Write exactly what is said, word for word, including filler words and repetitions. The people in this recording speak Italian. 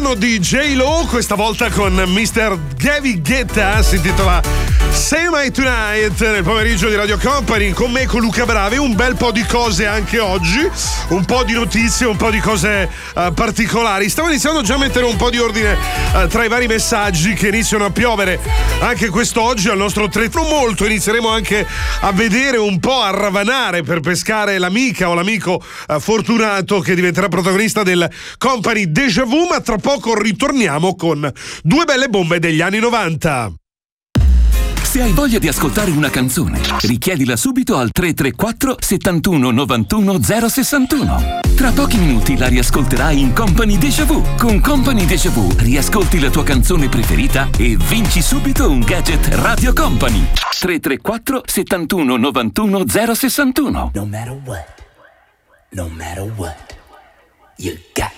brano di J-Lo, questa volta con mister David Guetta, si intitola Say My Tonight, nel pomeriggio di Radio Company, con me, con Luca Bravi. Un bel po' di cose anche oggi, un po' di notizie, un po' di cose uh, particolari. Stavo iniziando già a mettere un po' di ordine uh, tra i vari messaggi che iniziano a piovere anche quest'oggi al nostro tre. Non molto, inizieremo anche a vedere un po', a ravanare per pescare l'amica o l'amico uh, fortunato che diventerà protagonista del Company Déjà Vu, ma tra poco ritorniamo con due belle bombe degli anni novanta. Se hai voglia di ascoltare una canzone, richiedila subito al tre tre quattro settantuno novantuno zero sessantuno. Tra pochi minuti la riascolterai in Company Déjà Vu. Con Company Déjà Vu riascolti la tua canzone preferita e vinci subito un gadget Radio Company. tre tre quattro settantuno novantuno zero sessantuno. No matter what, no matter what, you got